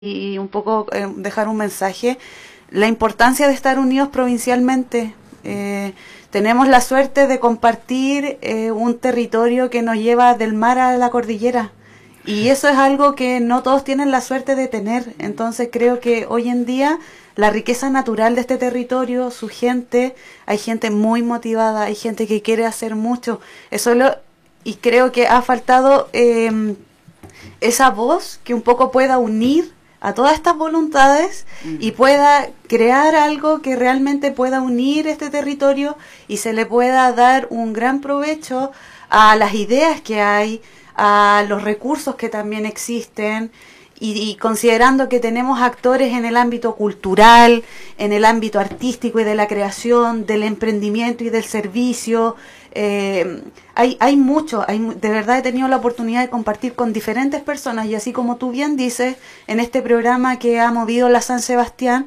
y un poco dejar un mensaje, la importancia de estar unidos provincialmente. Tenemos la suerte de compartir un territorio que nos lleva del mar a la cordillera, y eso es algo que no todos tienen la suerte de tener. Entonces creo que hoy en día la riqueza natural de este territorio, su gente, hay gente muy motivada, hay gente que quiere hacer mucho, y creo que ha faltado esa voz que un poco pueda unir a todas estas voluntades y pueda crear algo que realmente pueda unir este territorio y se le pueda dar un gran provecho a las ideas que hay, a los recursos que también existen, y considerando que tenemos actores en el ámbito cultural, en el ámbito artístico y de la creación, del emprendimiento y del servicio. Hay mucho, de verdad he tenido la oportunidad de compartir con diferentes personas, y así como tú bien dices, en este programa que ha movido la San Sebastián,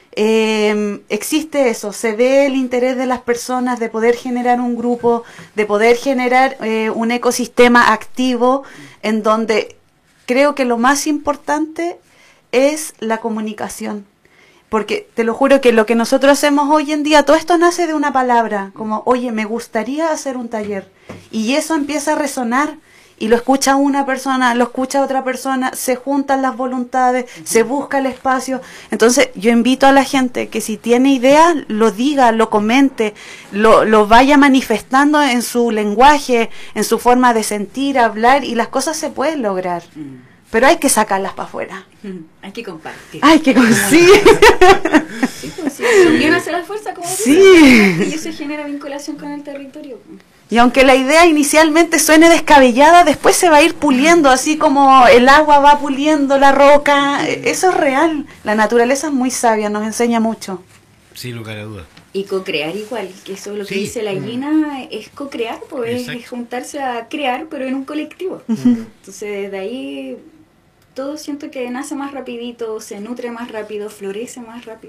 existe eso, se ve el interés de las personas de poder generar un grupo, de poder generar un ecosistema activo, en donde creo que lo más importante es la comunicación. Porque te lo juro que lo que nosotros hacemos hoy en día, todo esto nace de una palabra, como, oye, me gustaría hacer un taller. Y eso empieza a resonar, y lo escucha una persona, lo escucha otra persona, se juntan las voluntades, se busca el espacio. Entonces yo invito a la gente que si tiene ideas, lo diga, lo comente, lo vaya manifestando en su lenguaje, en su forma de sentir, hablar, y las cosas se pueden lograr. Pero hay que sacarlas para afuera. Hay que compartir. Hay que sí. Sí, pues sí, la unión hace la fuerza, como sí. Y eso genera vinculación con el territorio. Y aunque la idea inicialmente suene descabellada, después se va a ir puliendo, así como el agua va puliendo la roca. Eso es real. La naturaleza es muy sabia, nos enseña mucho. Sin lugar a dudas. Y co-crear igual, que eso es lo que Sí. dice la Gina, es co-crear, pues es juntarse a crear, pero en un colectivo. Entonces de ahí todo siento que nace más rapidito, se nutre más rápido, florece más rápido.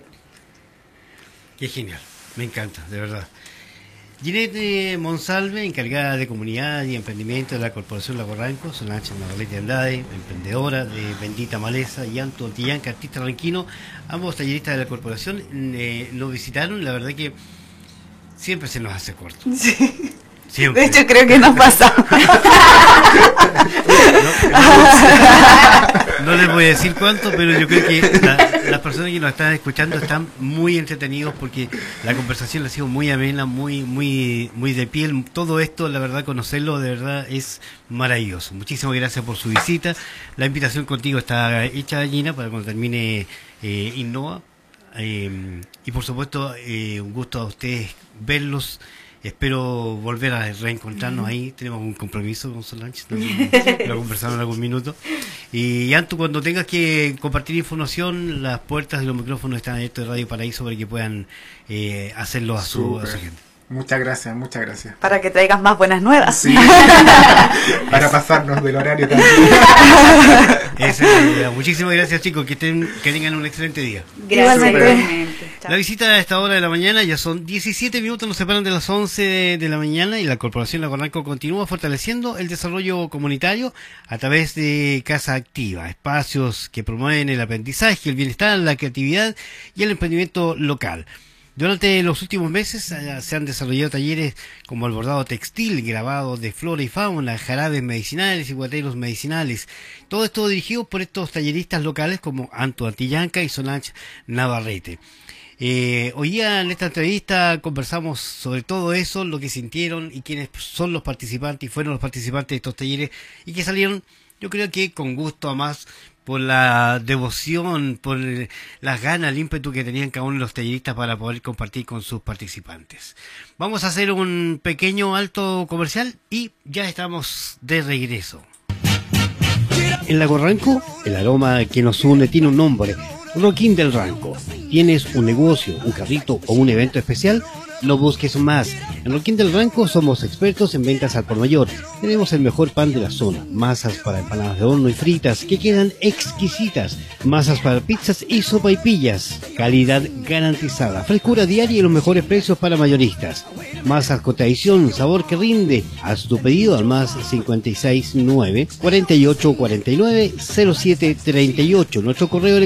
Qué genial, me encanta, de verdad. Ginette Monsalve, encargada de comunidad y emprendimiento de la Corporación Lago Ranco, Solange Navarrete Andrade, emprendedora de Bendita Maleza, y Anto Antillanca, artista ranquino, ambos talleristas de la corporación, nos visitaron. La verdad que siempre se nos hace corto. Sí. Siempre. De hecho, creo que nos pasa. No les voy a decir cuánto, pero yo creo que las personas que nos están escuchando están muy entretenidos, porque la conversación ha sido muy amena, muy de piel. Todo esto, la verdad, conocerlo de verdad es maravilloso. Muchísimas gracias por su visita. La invitación contigo está hecha, Gina, para cuando termine Innova. Y por supuesto, un gusto a ustedes verlos. Espero volver a reencontrarnos ahí. Tenemos un compromiso con Solange, lo conversamos en algún minuto. Y Anto, cuando tengas que compartir información, las puertas y los micrófonos están abiertos de Radio Paraíso para que puedan hacerlo a su gente. Muchas gracias, muchas gracias. Para que traigas más buenas nuevas. Sí. Para pasarnos del horario también. Esa es la idea. Muchísimas gracias, chicos, que tengan un excelente día. Gracias. La visita a esta hora de la mañana, ya son 17 minutos, nos separan de las 11 de la mañana, y la Corporación Lago Ranco continúa fortaleciendo el desarrollo comunitario a través de Casa Activa, espacios que promueven el aprendizaje, el bienestar, la creatividad y el emprendimiento local. Durante los últimos meses se han desarrollado talleres como el bordado textil, grabado de flora y fauna, jarabes medicinales y guateros medicinales. Todo esto dirigido por estos talleristas locales como Anto Antillanca y Solange Navarrete. Hoy día en esta entrevista conversamos sobre todo eso, lo que sintieron y quiénes son los participantes y fueron los participantes de estos talleres, y que salieron, yo creo que con gusto a más, por la devoción, por las ganas, el ímpetu que tenían cada uno de los talleristas para poder compartir con sus participantes. Vamos a hacer un pequeño alto comercial y ya estamos de regreso. En Lago Ranco, el aroma que nos une tiene un nombre: Roquín del Ranco. ¿Tienes un negocio, un carrito o un evento especial? No busques más. En Roquín del Ranco somos expertos en ventas al por mayor. Tenemos el mejor pan de la zona, masas para empanadas de horno y fritas que quedan exquisitas, masas para pizzas y sopaipillas, calidad garantizada, frescura diaria y los mejores precios para mayoristas. Masas con tradición, sabor que rinde. Haz tu pedido al más 569 4849 0738. Nuestro correo